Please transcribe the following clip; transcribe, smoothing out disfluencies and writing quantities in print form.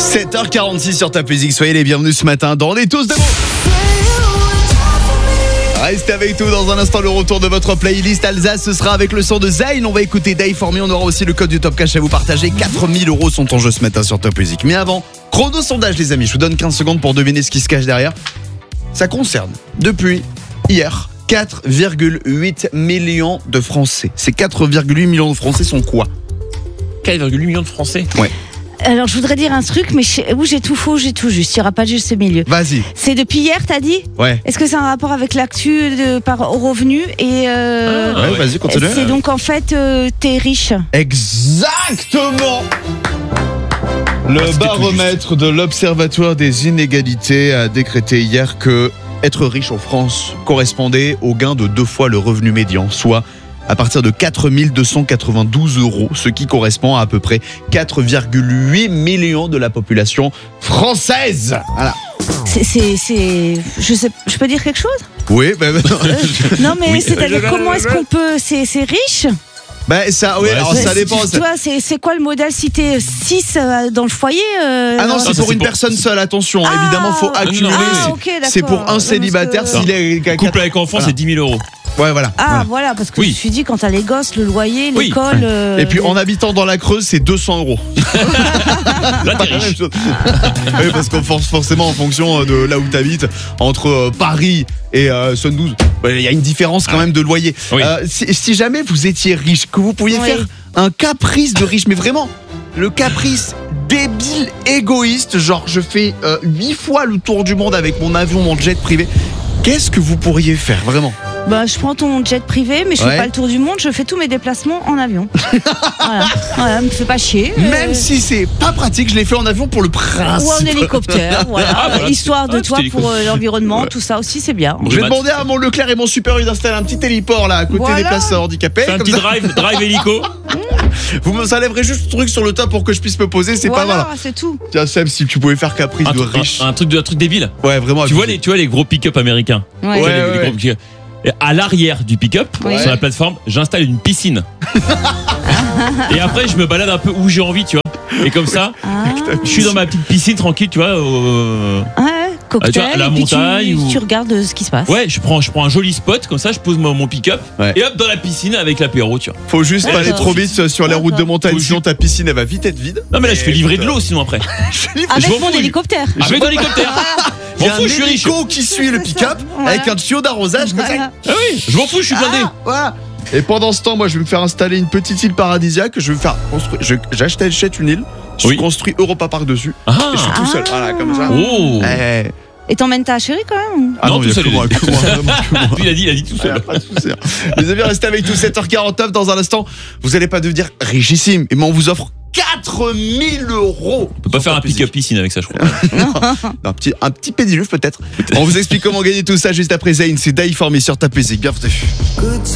7h46 sur Top Music, soyez les bienvenus ce matin dans les tous de mots. Restez avec nous dans un instant, le retour de votre playlist Alsace, ce sera avec le son de Zayn. On va écouter Dave For Me, on aura aussi le code du Top Cash à vous partager. 4000 € sont en jeu ce matin sur Top Music. Mais avant, chrono sondage les amis, je vous donne 15 secondes pour deviner ce qui se cache derrière. Ça concerne, depuis hier, 4,8 millions de Français. Ces 4,8 millions de Français sont quoi ? 4,8 millions de Français. Ouais. Alors je voudrais dire un truc, mais j'ai tout faux, j'ai tout juste. Il n'y aura pas de juste milieu. Vas-y. C'est depuis hier, t'as dit ? Ouais. Est-ce que c'est un rapport avec l'actu au revenu et Ouais, vas-y, continue. c'est donc en fait, t'es riche. Exactement. Le baromètre de l'Observatoire des inégalités a décrété hier que être riche en France correspondait au gain de 2 fois le revenu médian, soit à partir de 4 292 €, ce qui correspond à peu près 4,8 millions de la population française. Voilà. Je peux dire quelque chose ? Oui, Non mais Oui. c'est-à-dire comment est-ce qu'on peut... C'est riche ? ça, oui, Ouais, alors ça dépend. Tu vois, c'est quoi le modèle si t'es 6 dans le foyer Ah non, c'est ça, pour c'est une pour- personne seule, attention. Évidemment, faut accumuler. ok, d'accord. C'est pour un célibataire Parce que- s'il est... Couple avec enfant, Voilà. c'est 10 000 €. Ouais, voilà. Voilà, parce que Oui. je me suis dit, quand t'as les gosses, le loyer, Oui. l'école... Et puis en habitant dans la Creuse, c'est 200 €. Là, Pas t'es la même riche. chose. Oui, parce qu'on force forcément en fonction de là où tu habites, entre Paris et Saône-Douze, il y a une différence quand même de loyer. Oui. Si jamais vous étiez riche, que vous pouviez Oui. faire un caprice de riche, mais vraiment le caprice débile, égoïste, genre je fais 8 fois le tour du monde avec mon avion, mon jet privé, qu'est-ce que vous pourriez faire vraiment ? Bah, je prends ton jet privé, mais je Ouais. fais pas le tour du monde, je fais tous mes déplacements en avion. Voilà, me fais pas chier. Même si c'est pas pratique, je l'ai fait en avion pour le principe. Ou en hélicoptère, voilà. voilà. Histoire de Ah, toi petit pour l'environnement, Ouais. tout ça aussi, c'est bien. Je vais Matt. demander à mon Leclerc et mon Super U d'installer un petit héliport là à côté Voilà. des places handicapées. Fais un Comme petit ça, drive hélico. vous me enlèverez juste le truc sur le top pour que je puisse me poser, c'est pas Voilà, mal. c'est tout. Tiens Seb, si tu pouvais faire caprice Un de truc- riche. un truc débile. Ouais, vraiment. Tu vois abusé. les gros pick-up américains. Ouais. Tu vois, Ouais, les ouais. gros pick-up. Et à l'arrière du pick-up, Ouais. sur la plateforme, j'installe une piscine. Et après, je me balade un peu où j'ai envie, tu vois. Et comme ça, je suis dans ma petite piscine tranquille, tu vois. Ouais, cocktail, tu vois, à la et puis montagne ou- tu regardes ce qui se passe. Ouais, je prends un joli spot, comme ça, je pose mon pick-up. Ouais. Et hop, dans la piscine avec l'apéro, tu vois. Faut juste pas aller D'accord. trop vite sur les routes de montagne, Faut sinon ta piscine elle va vite être vide. Non, mais là, je fais livrer de l'eau sinon après. Avec je m'en mon fous. hélicoptère. Avec mon hélicoptère. Il y M'en a fous, un je suis riche. hélico qui suit le pick-up Voilà. avec un tuyau d'arrosage comme ça. Voilà. Ah oui, je m'en fous, je suis blindé. Voilà. Et pendant ce temps, moi, je vais me faire installer une petite île paradisiaque. Je vais me faire construire. J'achète une île. Je Oui. construis Europa Park dessus. Ah. Et je suis tout seul. Voilà, comme ça. Oh. Eh. Et t'emmènes ta chérie quand même ? Ah Non, non, il y tout a seul, que moi, il a que moi, vraiment que moi. Il a dit tout Ah, y a seul. pas de souci. Les amis, restez avec nous, 7h49 dans un instant. Vous n'allez pas devenir richissime, mais on vous offre 4000 €. On peut pas faire un pick-up piscine avec ça, je crois. Un petit pédiluve peut-être. On vous explique comment gagner tout ça juste après Zayn. C'est Dave For Me sur Top Music. Bienvenue.